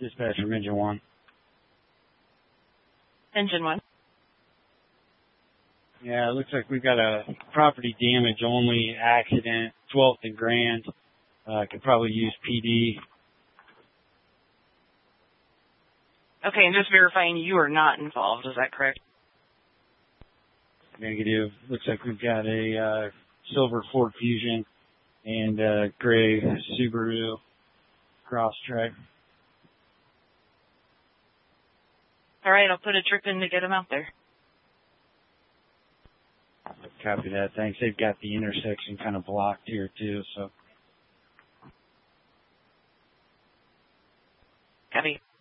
Dispatch from Engine 1. Engine 1. Yeah, it looks like we've got a property damage only accident, 12th and Grand. Could probably use PD. Okay, and just verifying you are not involved, is that correct? Negative. Looks like we've got a silver Ford Fusion and a gray Subaru Crosstrek. All right, I'll put a trip in to get them out there. Copy that. Thanks. They've got the intersection kind of blocked here too, so. Copy.